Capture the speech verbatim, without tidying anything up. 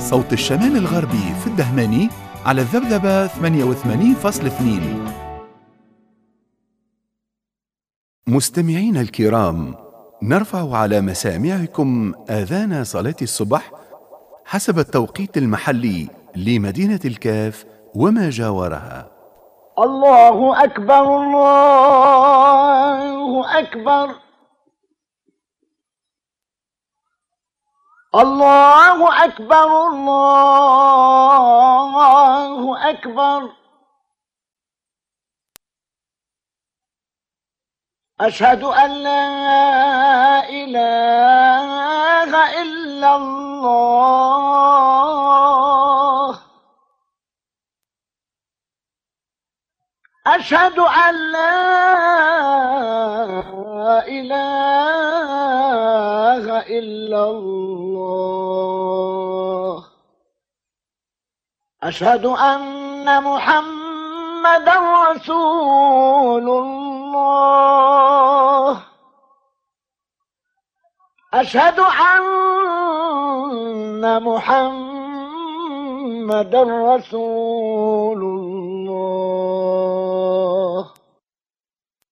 صوت الشمال الغربي في الدهماني على الذبذبة ثمانية وثمانين فاصلة اثنين. مستمعين الكرام، نرفع على مسامعكم آذان صلاة الصبح حسب التوقيت المحلي لمدينة الكاف وما جاورها. الله أكبر الله أكبر الله أكبر الله أكبر أشهد أن لا إله إلا الله أشهد أن لا إله إلا الله أشهد أن محمدا رسول الله أشهد أن محمدا رسول الله